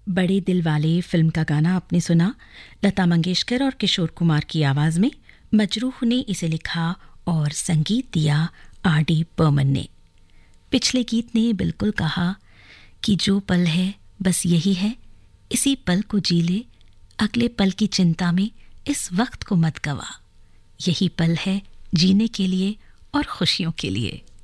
बड़े दिल वाले फिल्म का गाना आपने सुना। लता मंगेशकर और किशोर कुमार की आवाज़ में मजरूह ने इसे लिखा और संगीत दिया आर.डी. बर्मन ने। पिछले गीत ने बिल्कुल कहा कि जो पल है बस यही है, इसी पल को जी ले, अगले पल की चिंता में इस वक्त को मत गवा। यही पल है जीने के लिए और खुशियों के लिए।